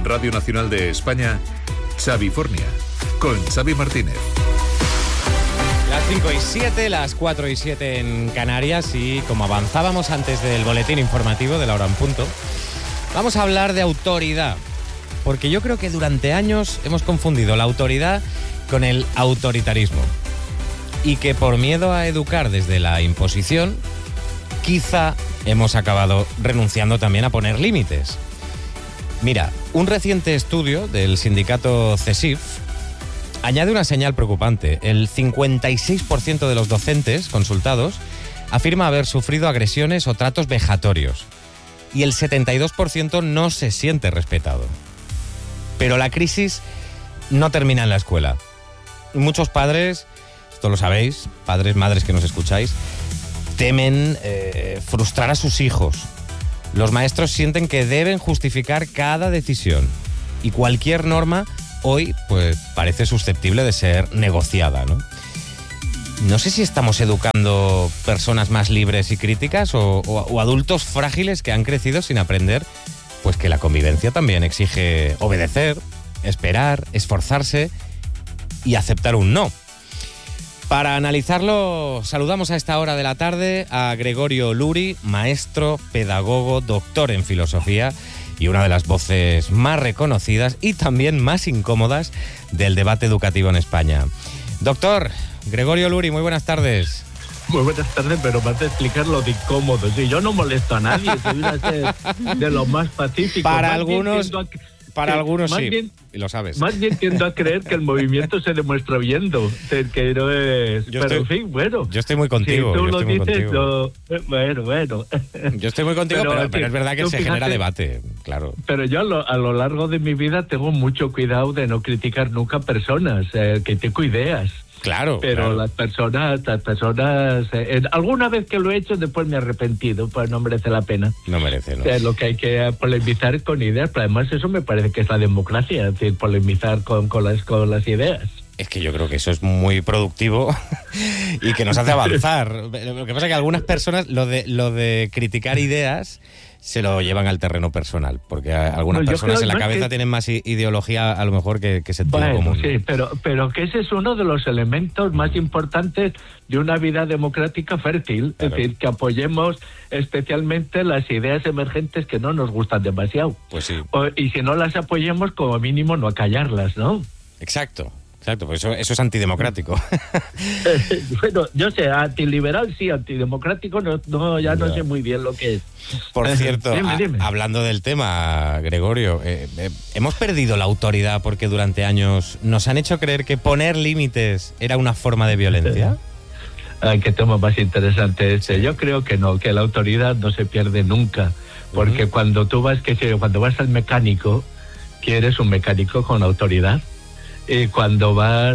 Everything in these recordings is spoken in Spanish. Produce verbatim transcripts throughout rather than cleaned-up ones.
En Radio Nacional de España, Xavifornia, con Xavi Martínez. Las cinco y siete, las cuatro y siete en Canarias, y como avanzábamos antes del boletín informativo de la hora en punto, vamos a hablar de autoridad, porque yo creo que durante años hemos confundido la autoridad con el autoritarismo, y que por miedo a educar desde la imposición, quizá hemos acabado renunciando también a poner límites. Mira, un reciente estudio del sindicato CESIF añade una señal preocupante. El cincuenta y seis por ciento de los docentes consultados afirma haber sufrido agresiones o tratos vejatorios, y el setenta y dos por ciento no se siente respetado. Pero la crisis no termina en la escuela. Muchos padres, esto lo sabéis, padres, madres que nos escucháis, temen eh, frustrar a sus hijos. Los maestros sienten que deben justificar cada decisión, y cualquier norma hoy pues parece susceptible de ser negociada, ¿no? No sé si estamos educando personas más libres y críticas o, o, o adultos frágiles que han crecido sin aprender pues que la convivencia también exige obedecer, esperar, esforzarse y aceptar un no. Para analizarlo, saludamos a esta hora de la tarde a Gregorio Luri, maestro, pedagogo, doctor en filosofía y una de las voces más reconocidas y también más incómodas del debate educativo en España. Doctor Gregorio Luri, muy buenas tardes. Muy buenas tardes, pero vas a explicar lo de incómodo. Si yo no molesto a nadie, si voy a ser de los más pacíficos. Para más algunos... A... Para que, algunos sí, bien, y lo sabes. Más bien tiendo a creer que el movimiento se demuestra viendo, que no es... Yo pero estoy, en fin, bueno. Yo estoy muy contigo. Si tú yo lo estoy muy dices, contigo. Lo, bueno, bueno. Yo estoy muy contigo, pero, pero, pero es verdad que se fíjate, genera debate, claro. Pero yo a lo, a lo largo de mi vida tengo mucho cuidado de no criticar nunca personas, eh, que tengo ideas. Claro, pero claro. las personas, las personas, eh, alguna vez que lo he hecho, después me he arrepentido, pues no merece la pena. No merece, ¿no? O sea, lo que hay que polemizar con ideas, pero además eso me parece que es la democracia, es decir, polemizar con, con, las, con las ideas. Es que yo creo que eso es muy productivo y que nos hace avanzar. Lo que pasa es que algunas personas lo de, lo de criticar ideas se lo llevan al terreno personal, porque algunas no, personas en la cabeza que... tienen más ideología a lo mejor que, que sentido bueno, común. Sí, pero, pero que ese es uno de los elementos más importantes de una vida democrática fértil, claro. Es decir, que apoyemos especialmente las ideas emergentes que no nos gustan demasiado. Pues sí. O, y si no las apoyemos, como mínimo no acallarlas, ¿no? Exacto. Exacto, pues eso, eso es antidemocrático. Eh, bueno, yo sé, antiliberal sí, antidemocrático no, no ya no, no sé muy bien lo que es. Por cierto, dime, dime. A, hablando del tema, Gregorio, eh, eh, hemos perdido la autoridad porque durante años nos han hecho creer que poner límites era una forma de violencia. Ay, qué tema más interesante este. Yo creo que no, que la autoridad no se pierde nunca, porque uh-huh. cuando tú vas, que sé, cuando vas al mecánico, quieres un mecánico con autoridad. Y cuando vas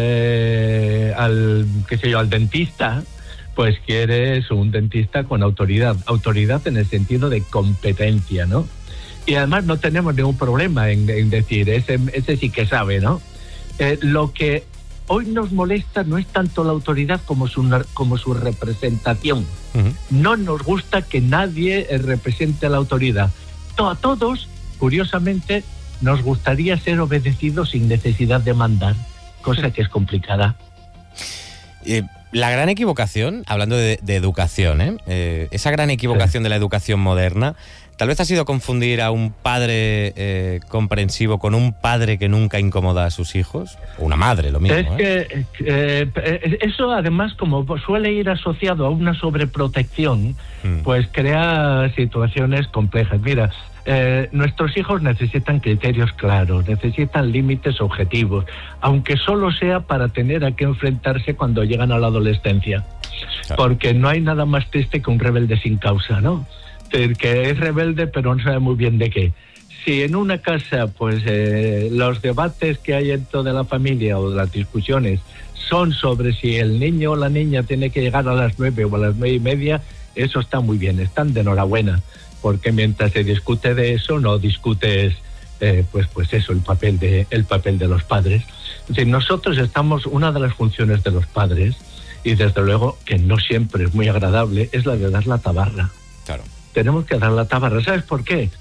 eh, al, qué sé yo, al dentista, pues quieres un dentista con autoridad. Autoridad en el sentido de competencia, ¿no? Y además no tenemos ningún problema en, en decir, ese, ese sí que sabe, ¿no? Eh, lo que hoy nos molesta no es tanto la autoridad como su, como su representación. Uh-huh. No nos gusta que nadie represente la autoridad. A todos, curiosamente, nos gustaría ser obedecidos sin necesidad de mandar, cosa que es complicada. Eh, la gran equivocación, hablando de, de educación, ¿eh? Eh, esa gran equivocación sí. de la educación moderna, tal vez ha sido confundir a un padre eh, comprensivo con un padre que nunca incomoda a sus hijos, o una madre, lo mismo. Es que eh, eh, eso además, como suele ir asociado a una sobreprotección, hmm. pues crea situaciones complejas. Mira, Eh, nuestros hijos necesitan criterios claros, necesitan límites objetivos, aunque solo sea para tener a qué enfrentarse cuando llegan a la adolescencia. Claro. Porque no hay nada más triste que un rebelde sin causa, ¿no? El que es rebelde pero no sabe muy bien de qué. Si en una casa, pues eh, los debates que hay dentro de la familia o las discusiones son sobre si el niño o la niña tiene que llegar a las nueve o a las nueve y media, eso está muy bien, están de enhorabuena. Porque mientras se discute de eso, no discutes, eh, pues, pues eso, el papel de, el papel de los padres. Es decir, nosotros estamos, una de las funciones de los padres, y desde luego que no siempre es muy agradable, es la de dar la tabarra. Claro. Tenemos que dar la tabarra. ¿Sabes por qué?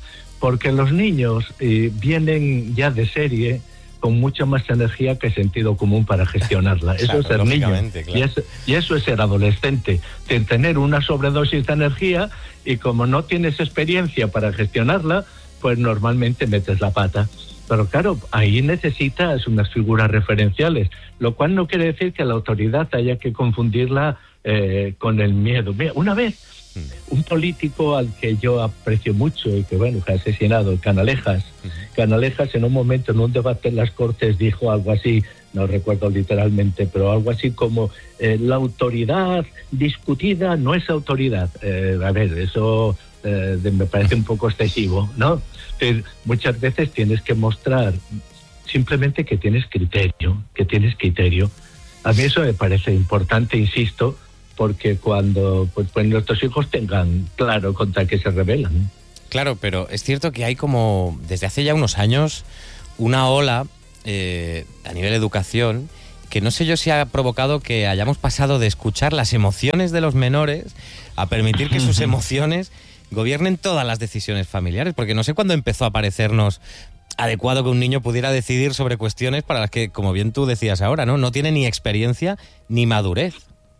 porque los niños eh, vienen ya de serie con mucha más energía que sentido común para gestionarla. Eso Claro, es ser niño. lógicamente, claro. Y, es, y eso es ser adolescente, de tener una sobredosis de energía, y como no tienes experiencia para gestionarla, pues normalmente metes la pata. Pero claro, ahí necesitas unas figuras referenciales, lo cual no quiere decir que la autoridad haya que confundirla eh, con el miedo. Mira, una vez, un político al que yo aprecio mucho y que, bueno, fue asesinado, Canalejas, Canalejas en un momento, en un debate en las Cortes, dijo algo así, no recuerdo literalmente, pero algo así como eh, la autoridad discutida no es autoridad. Eh, a ver, eso eh, me parece un poco excesivo, ¿no? Entonces, muchas veces tienes que mostrar simplemente que tienes criterio, que tienes criterio. A mí eso me parece importante, insisto, porque cuando pues, pues nuestros hijos tengan claro contra qué se rebelan. Claro, pero es cierto que hay como, desde hace ya unos años, una ola eh, a nivel educación que no sé yo si ha provocado que hayamos pasado de escuchar las emociones de los menores a permitir que sus emociones gobiernen todas las decisiones familiares, porque no sé cuándo empezó a parecernos adecuado que un niño pudiera decidir sobre cuestiones para las que, como bien tú decías ahora, no, no tiene ni experiencia ni madurez.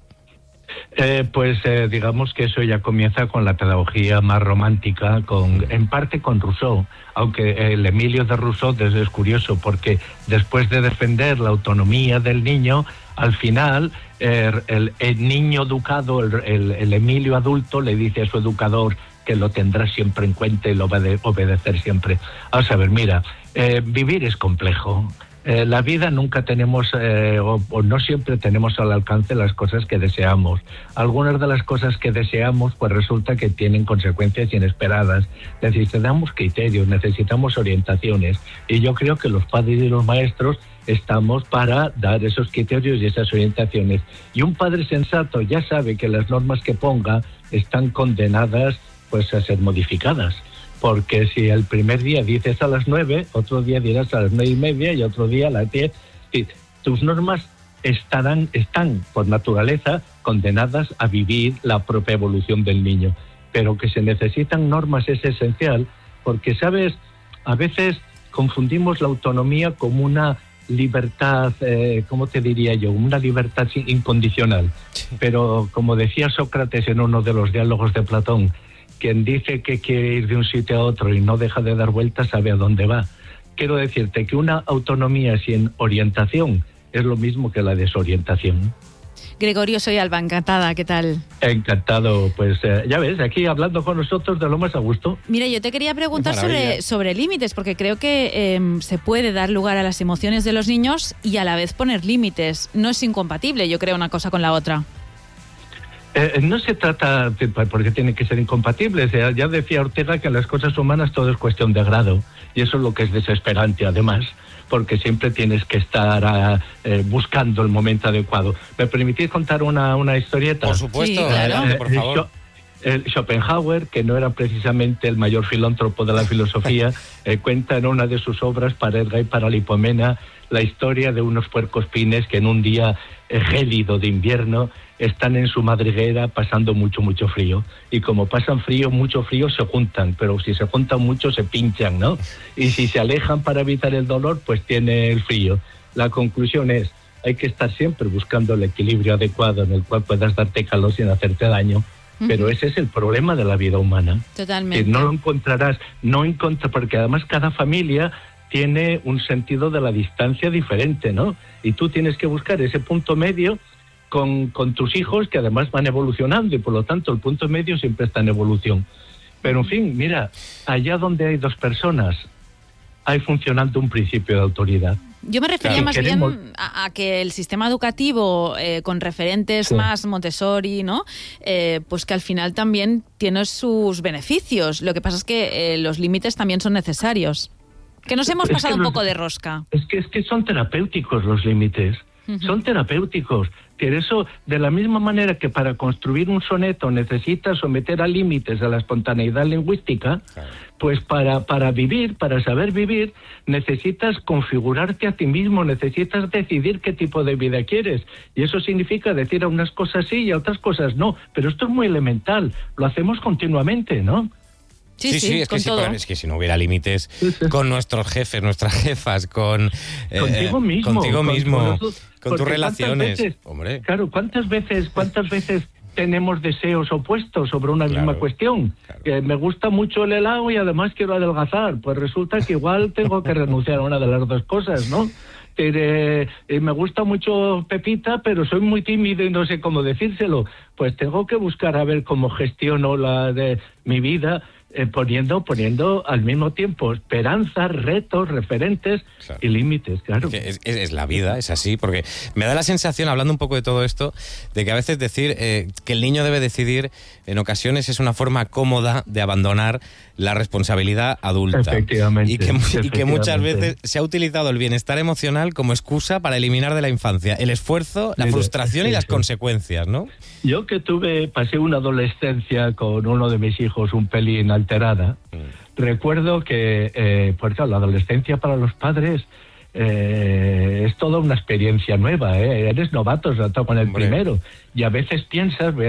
Eh, pues eh, digamos que eso ya comienza con la pedagogía más romántica, con, en parte con Rousseau, aunque el Emilio de Rousseau es curioso porque después de defender la autonomía del niño, al final eh, el, el niño educado, el, el, el Emilio adulto, le dice a su educador que lo tendrá siempre en cuenta y lo va a obedecer siempre. Vamos a ver, mira, eh, vivir es complejo. Eh, la vida nunca tenemos, eh, o, o no siempre tenemos al alcance las cosas que deseamos. Algunas de las cosas que deseamos, pues resulta que tienen consecuencias inesperadas. Necesitamos criterios, necesitamos orientaciones. Y yo creo que los padres y los maestros estamos para dar esos criterios y esas orientaciones. Y un padre sensato ya sabe que las normas que ponga están condenadas pues a ser modificadas. Porque si el primer día dices a las nueve, otro día dirás a las nueve y media y otro día a las diez. Y tus normas estarán, están por naturaleza condenadas a vivir la propia evolución del niño. Pero que se necesitan normas es esencial, porque, ¿sabes? A veces confundimos la autonomía como una libertad, eh, ¿cómo te diría yo? Una libertad incondicional. Pero como decía Sócrates en uno de los diálogos de Platón, quien dice que quiere ir de un sitio a otro y no deja de dar vueltas sabe a dónde va. Quiero decirte que una autonomía sin orientación es lo mismo que la desorientación. Gregorio, soy Alba, encantada, ¿qué tal? Encantado, pues eh, ya ves, aquí hablando con nosotros de lo más a gusto. Mira, yo te quería preguntar sobre, sobre límites, porque creo que eh, se puede dar lugar a las emociones de los niños y a la vez poner límites. No es incompatible, yo creo, una cosa con la otra. Eh, no se trata de, porque tienen que ser incompatibles. Ya, ya decía Ortega que en las cosas humanas todo es cuestión de grado, y eso es lo que es desesperante además, porque siempre tienes que estar a, eh, buscando el momento adecuado. ¿Me permitís contar una, una historieta? Por supuesto, sí, claro. Adelante, por favor. El Schopenhauer, que no era precisamente el mayor filántropo de la filosofía, eh, cuenta en una de sus obras, para Edgar y para Lipomena, la historia de unos puercoespines que en un día eh, gélido de invierno están en su madriguera pasando mucho, mucho frío. Y como pasan frío, mucho frío, se juntan, pero si se juntan mucho se pinchan, ¿no? Y si se alejan para evitar el dolor, pues tiene el frío. La conclusión es, hay que estar siempre buscando el equilibrio adecuado en el cual puedas darte calor sin hacerte daño. Pero ese es el problema de la vida humana. Totalmente. Que no lo encontrarás, no encontra, porque además cada familia tiene un sentido de la distancia diferente, ¿no? Y tú tienes que buscar ese punto medio con, con tus hijos, que además van evolucionando, y por lo tanto el punto medio siempre está en evolución. Pero en fin, mira, allá donde hay dos personas, hay funcionando un principio de autoridad. Yo me refería claro, más queremos... bien a, a que el sistema educativo, eh, con referentes sí. más Montessori, ¿no? Eh, pues que al final también tiene sus beneficios. Lo que pasa es que eh, los límites también son necesarios. Que nos hemos pasado un los, poco de rosca. Es que, es que son terapéuticos los límites. Uh-huh. Son terapéuticos. Que eso, de la misma manera que para construir un soneto necesitas someter a límites a la espontaneidad lingüística, claro. pues para, para vivir, para saber vivir, necesitas configurarte a ti mismo, necesitas decidir qué tipo de vida quieres. Y eso significa decir a unas cosas sí y a otras cosas no. Pero esto es muy elemental, lo hacemos continuamente, ¿no? Sí, sí, sí, sí, es, con que si, todo. es que si no hubiera límites con nuestros jefes, nuestras jefas, con... Eh, contigo mismo. Contigo con, mismo, con, con tus relaciones. Veces, hombre. Claro, ¿cuántas veces, cuántas veces tenemos deseos opuestos sobre una claro, misma cuestión? Claro. Que me gusta mucho el helado y además quiero adelgazar. Pues resulta que igual tengo que renunciar a una de las dos cosas, ¿no? Eh, eh, me gusta mucho Pepita, pero soy muy tímido y no sé cómo decírselo. Pues tengo que buscar a ver cómo gestiono la de mi vida, eh, poniendo poniendo al mismo tiempo esperanzas, retos, referentes claro. y límites, claro. Es, es, es la vida, es así, porque me da la sensación, hablando un poco de todo esto, de que a veces decir eh, que el niño debe decidir, en ocasiones es una forma cómoda de abandonar la responsabilidad adulta. Efectivamente. Y que, efectivamente. Y que muchas veces se ha utilizado el bienestar emocional como excusa para eliminar de la infancia el esfuerzo, la Mira, frustración y las consecuencias, ¿no? Yo que tuve, pasé una adolescencia con uno de mis hijos un pelín alterada, mm. recuerdo que, eh, por ejemplo, la adolescencia para los padres eh, es toda una experiencia nueva, ¿eh? Eres novato, sobre todo con el Hombre. primero, y a veces piensas...